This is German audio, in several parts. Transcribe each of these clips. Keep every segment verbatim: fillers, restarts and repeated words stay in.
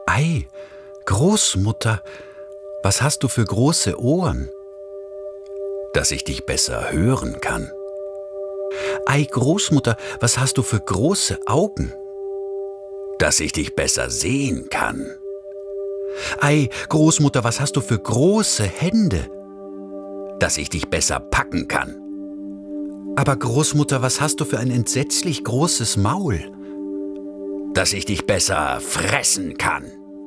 Ei, Großmutter, was hast du für große Ohren? Dass ich dich besser hören kann. Ei, Großmutter, was hast du für große Augen? Dass ich dich besser sehen kann. Ei, Großmutter, was hast du für große Hände? Dass ich dich besser packen kann. Aber Großmutter, was hast du für ein entsetzlich großes Maul? Dass ich dich besser fressen kann.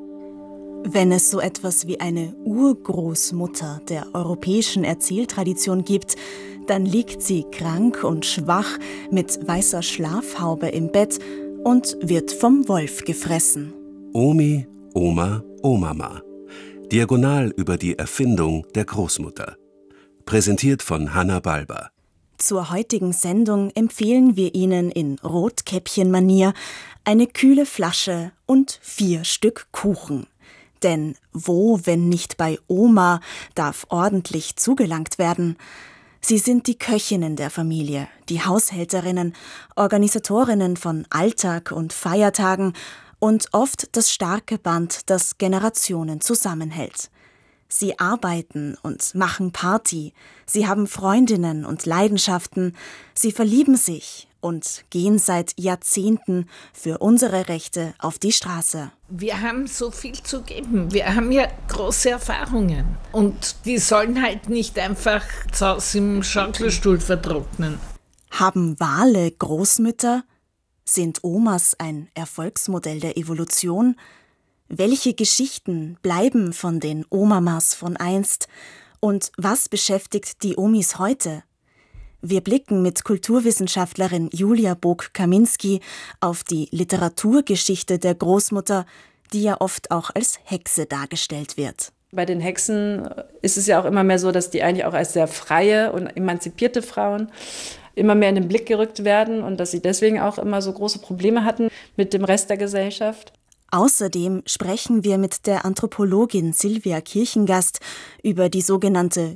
Wenn es so etwas wie eine Urgroßmutter der europäischen Erzähltradition gibt, dann liegt sie krank und schwach mit weißer Schlafhaube im Bett und wird vom Wolf gefressen. Omi, Oma, Omama. Diagonal über die Erfindung der Großmutter. Präsentiert von Hanna Balber. Zur heutigen Sendung empfehlen wir Ihnen in Rotkäppchen-Manier eine kühle Flasche und vier Stück Kuchen. Denn wo, wenn nicht bei Oma, darf ordentlich zugelangt werden. Sie sind die Köchinnen der Familie, die Haushälterinnen, Organisatorinnen von Alltag und Feiertagen und oft das starke Band, das Generationen zusammenhält. Sie arbeiten und machen Party, sie haben Freundinnen und Leidenschaften, sie verlieben sich und gehen seit Jahrzehnten für unsere Rechte auf die Straße. Wir haben so viel zu geben, wir haben ja große Erfahrungen und die sollen halt nicht einfach zu Hause im Schaukelstuhl vertrocknen. Haben Wale Großmütter? Sind Omas ein Erfolgsmodell der Evolution? Welche Geschichten bleiben von den Omamas von einst? Und was beschäftigt die Omis heute? Wir blicken mit Kulturwissenschaftlerin Julia Bog-Kaminski auf die Literaturgeschichte der Großmutter, die ja oft auch als Hexe dargestellt wird. Bei den Hexen ist es ja auch immer mehr so, dass die eigentlich auch als sehr freie und emanzipierte Frauen immer mehr in den Blick gerückt werden und dass sie deswegen auch immer so große Probleme hatten mit dem Rest der Gesellschaft. Außerdem sprechen wir mit der Anthropologin Sylvia Kirchengast über die sogenannte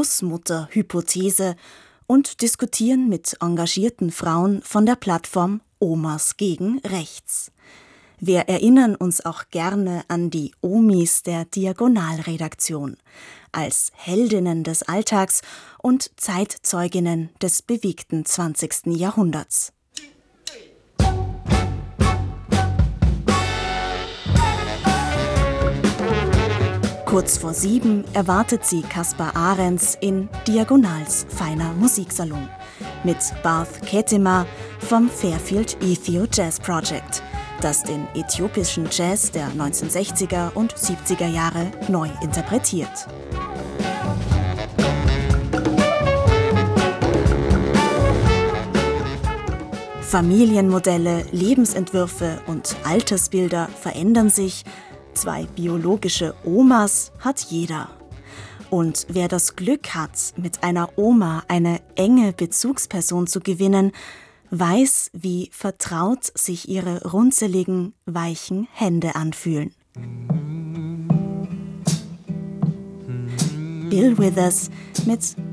Großmutter-Hypothese und diskutieren mit engagierten Frauen von der Plattform Omas gegen Rechts. Wir erinnern uns auch gerne an die Omis der Diagonalredaktion als Heldinnen des Alltags und Zeitzeuginnen des bewegten zwanzigsten Jahrhunderts. Kurz vor sieben erwartet sie Kaspar Ahrens in Diagonals feiner Musiksalon mit Barth Ketema vom Fairfield Ethio Jazz Project, das den äthiopischen Jazz der neunzehnhundertsechziger und siebziger Jahre neu interpretiert. Familienmodelle, Lebensentwürfe und Altersbilder verändern sich. Zwei biologische Omas hat jeder. Und wer das Glück hat, mit einer Oma eine enge Bezugsperson zu gewinnen, weiß, wie vertraut sich ihre runzeligen, weichen Hände anfühlen. Bill Withers mit